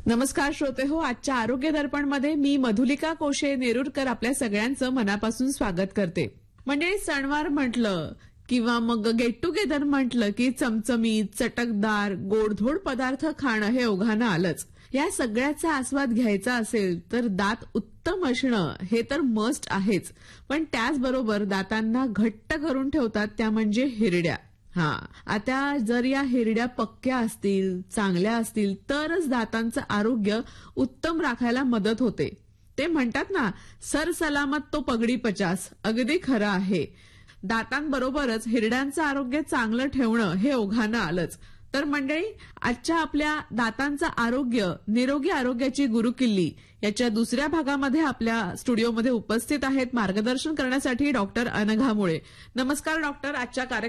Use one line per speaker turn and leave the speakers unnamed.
नमस्कार श्रोते हो, आजच्या आरोग्य दर्पणमध्ये मी मधुलिका कोशे नेरुरकर आपल्या सगळ्यांचं मनापासून स्वागत करते. म्हणजे सणवार म्हटलं किंवा मग गेट टुगेदर म्हटलं की चमचमीत, चटकदार, गोडधोड पदार्थ खाणं हे ओघानं आलंच. या सगळ्याचा आस्वाद घ्यायचा असेल तर दात उत्तम असणं हे तर मस्ट आहेच, पण त्याचबरोबर दातांना घट्ट करून ठेवतात त्या म्हणजे हिरड्या. आता जर या हिरड्या पक्क्या असतील, चांगल्या असतील तरच दातांचं आरोग्य उत्तम राखायला मदत होते. ते म्हणतात ना, सर सलामत तो पगडी 50. अगदी खरं आहे. दातांबरोबरच हिरड्यांचं आरोग्य चांगलं ठेवणं हे ओघानं आलंच. तर मंडळी, आजच्या आपल्या दातांचं आरोग्य, निरोगी आरोग्याची गुरुकिल्ली याच्या दुसऱ्या भागामध्ये आपल्या स्टुडिओमध्ये उपस्थित आहेत मार्गदर्शन करण्यासाठी डॉक्टर अनघा मुळे. नमस्कार डॉक्टर, आजच्या